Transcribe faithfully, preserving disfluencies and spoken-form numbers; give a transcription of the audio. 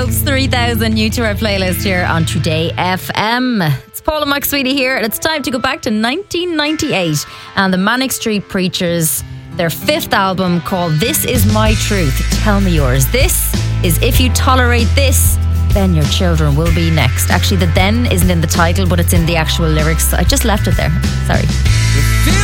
Wolves, three thousand, new to our playlist here on Today F M. It's Paul and Mike Sweetie here, and it's time to go back to nineteen ninety-eight and the Manic Street Preachers, their fifth album called This Is My Truth, Tell Me Yours. This is If You Tolerate This, Then Your Children Will Be Next. Actually, the then isn't in the title, but it's in the actual lyrics. I just left it there. Sorry. If